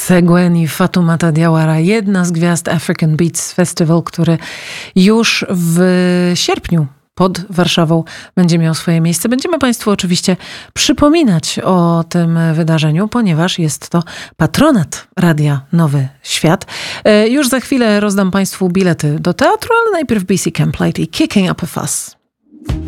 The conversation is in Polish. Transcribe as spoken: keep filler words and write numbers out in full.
Seguen i Fatoumata Diawara, jedna z gwiazd African Beats Festival, który już w sierpniu pod Warszawą będzie miał swoje miejsce. Będziemy Państwu oczywiście przypominać o tym wydarzeniu, ponieważ jest to patronat Radia Nowy Świat. Już za chwilę rozdam Państwu bilety do teatru, ale najpierw B C Camp Light i Kicking Up a Fuss.